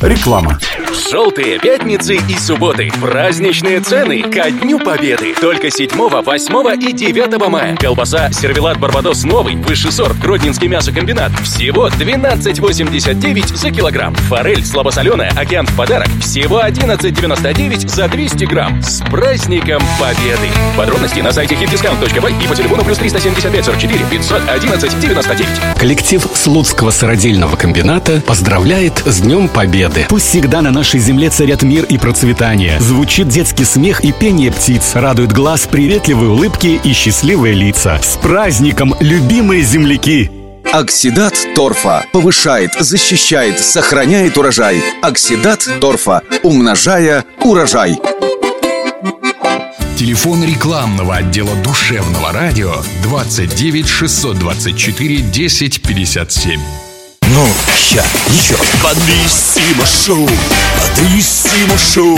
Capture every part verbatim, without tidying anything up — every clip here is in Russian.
Реклама. Желтые пятницы и субботы. Праздничные цены ко Дню Победы. Только седьмого, восьмого и девятого мая. Колбаса «Сервелат Барбадос» новый, высший сорт, Гродненский мясокомбинат. Всего двенадцать восемьдесят девять за килограмм. Форель слабосоленая «Океан» в подарок. Всего одиннадцать девяносто девять за двести грамм. С праздником Победы. Подробности на сайте хитдискаунт точка бай и по телефону плюс триста семьдесят пять сорок четыре пятьсот одиннадцать девяносто девять. Коллектив Слуцкого сыродельного комбината поздравляет с Днем Победы. Пусть всегда на нашей земле царят мир и процветание. Звучит детский смех и пение птиц. Радует глаз приветливые улыбки и счастливые лица. С праздником, любимые земляки! Оксидат торфа повышает, защищает, сохраняет урожай. Оксидат торфа, умножая урожай. Телефон рекламного отдела душевного радио двадцать девять шестьсот двадцать четыре десять пятьдесят семь. Ну, ща, еще раз. Патриссимо шоу, Патриссимо шоу,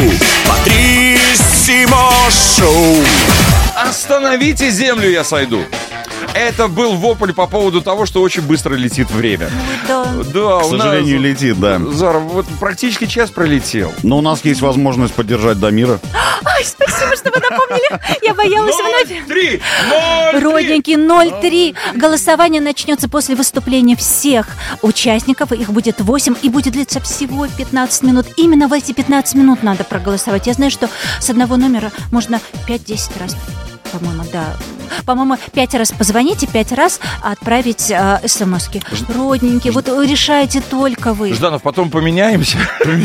Патриссимо шоу. Остановите землю, я сойду. Это был вопль по поводу того, что очень быстро летит время. Да, да К сожалению, нас... летит, да. Зара, вот практически час пролетел. Но у нас есть возможность поддержать до мира. Ай, спасибо, что вы напомнили. Я боялась вновь. ноль три ноль три Родненький, ноль три. Голосование начнется после выступления всех участников. Их будет восемь и будет длиться всего пятнадцать минут. Именно в эти пятнадцать минут надо проголосовать. Я знаю, что с одного номера можно пять-десять раз, по-моему, да. По-моему, пять раз позвоните, пять раз отправить э, смс-ки. Родненькие, вот решайте только вы. Жданов, потом поменяемся.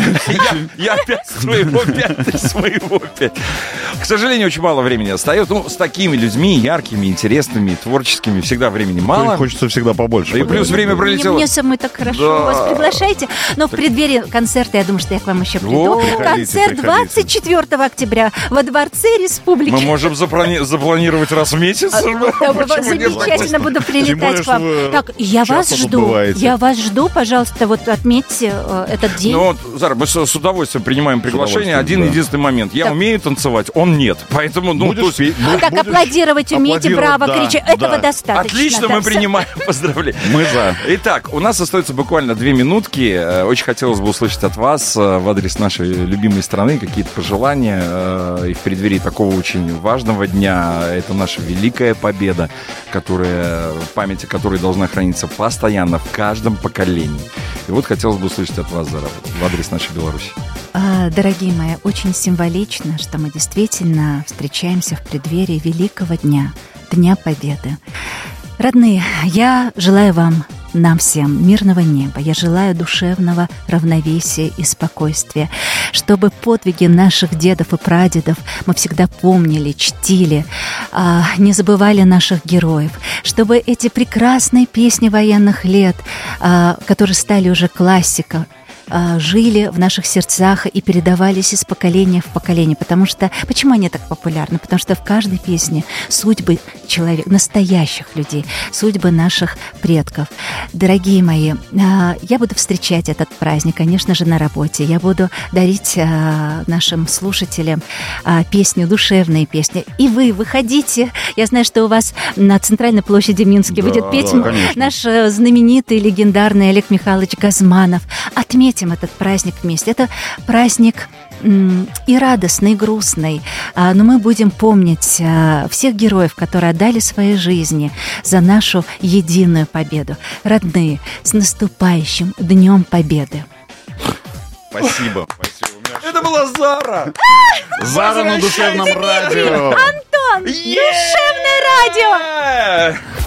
Я опять своего, пять своего, пять. К сожалению, очень мало времени остается. Ну, с такими людьми, яркими, интересными, творческими, всегда времени мало. Хочется всегда побольше. И плюс время пролетело. Мне самой так хорошо, вас приглашайте. Но в преддверии концерта, я думаю, что я к вам еще приду. Концерт двадцать четвёртого октября во Дворце Республики. Мы можем запланировать раз в месяц. Замечательно, буду прилетать к вам. Так, я вас жду. Я вас жду, пожалуйста, вот отметьте этот день. Ну, Зара, мы с удовольствием принимаем приглашение. Один единственный момент. Я умею танцевать, он нет. Поэтому, ну, так аплодировать умеете, браво, кричать. Этого достаточно. Отлично, мы принимаем поздравления. Мы за. Итак, у нас остается буквально две минутки. Очень хотелось бы услышать от вас в адрес нашей любимой страны какие-то пожелания. И в преддверии такого очень важного дня. Это наша великая победа, которая, в памяти которой должна храниться постоянно в каждом поколении. И вот хотелось бы услышать от вас, Зара, в адрес нашей Беларуси. Дорогие мои, очень символично, что мы действительно встречаемся в преддверии великого дня, Дня Победы. Родные, я желаю вам, нам всем, мирного неба. Я желаю душевного равновесия и спокойствия, чтобы подвиги наших дедов и прадедов мы всегда помнили, чтили, не забывали наших героев, чтобы эти прекрасные песни военных лет, которые стали уже классикой, жили в наших сердцах и передавались из поколения в поколение. Потому что... Почему они так популярны? Потому что в каждой песне судьбы человек, настоящих людей, судьбы наших предков. Дорогие мои, я буду встречать этот праздник, конечно же, на работе. Я буду дарить нашим слушателям песню, душевные песни. И вы выходите. Я знаю, что у вас на центральной площади Минске да, будет петь да, наш знаменитый, легендарный Олег Михайлович Газманов. Отметьте этот праздник вместе. Это праздник м, и радостный, и грустный, а, но мы будем помнить а, всех героев, которые отдали свои жизни за нашу единую победу. Родные, с наступающим Днем Победы! Спасибо. Спасибо. Это была Зара! Зара на душевном радио! Антон! Душевное радио!